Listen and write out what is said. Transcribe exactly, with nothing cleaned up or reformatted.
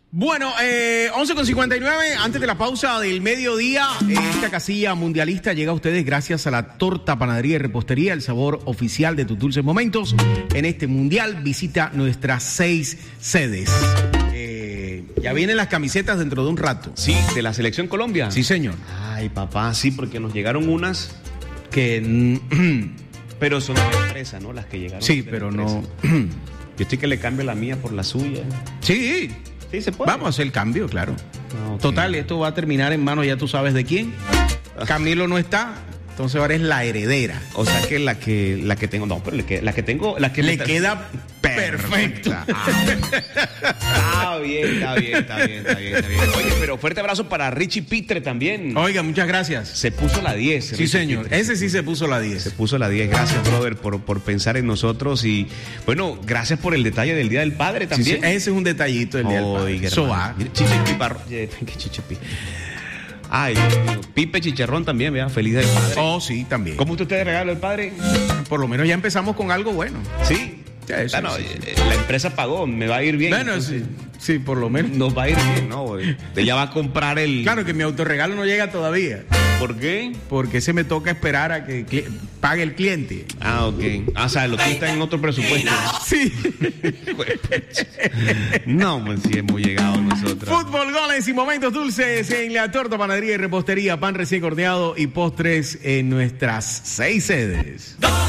Bueno, eh, once con cincuenta y nueve, antes de la pausa del mediodía, eh, esta casilla mundialista llega a ustedes gracias a la torta, panadería y repostería, el sabor oficial de tus dulces momentos. En este mundial visita nuestras seis sedes. Eh, ya vienen las camisetas dentro de un rato. Sí, de la Selección Colombia. Sí, señor. Ay, papá, sí, porque nos llegaron unas, Que... pero son de la empresa, ¿no? Las que llegaron. Sí, de pero la no... empresa. Yo estoy que le cambio la mía por la suya. Sí, Sí, se puede. vamos a hacer el cambio, claro. Ah, okay. Total, esto va a terminar en manos, ya tú sabes de quién. Camilo no está, entonces ahora es la heredera. O sea que la que la que tengo, no, pero le que, la que tengo, la que Le me- queda perfecto. Ah, está bien, está bien, está bien, está bien, está bien. Oye, pero fuerte abrazo para Richie Pitre también. Oiga, muchas gracias. Se puso la diez. Sí, Richie señor. Pitre. Ese sí se puso la Se diez. puso la diez. Gracias, brother, por, por pensar en nosotros. Y bueno, gracias por el detalle del Día del Padre Sí, sí, también. ese es un detallito del día del padre. Oiga, Eso hermano. va. Mire, Chiche y Piparro- eh, ¿qué Chiche Pi? Ay, Dios mío. Pipe Chicharrón también, vea, feliz del padre. Oh, sí, también. ¿Cómo usted te regala el padre? Por lo menos ya empezamos con algo bueno. Sí. Sí, eso Ah, no, sí. eh, la empresa pagó, me va a ir bien. Bueno, entonces, sí, sí, por lo menos. nos va a ir bien, ¿no? güey? Ella va a comprar el... Claro que mi autorregalo no llega todavía, ¿Por qué? porque se me toca esperar a que cli- pague el cliente. Ah, ok. Ah, o sea, lo que está en otro presupuesto. Sí. No, pues sí hemos llegado nosotros. Fútbol, goles y momentos dulces en la torta, panadería y repostería, pan recién horneado y postres en nuestras seis sedes.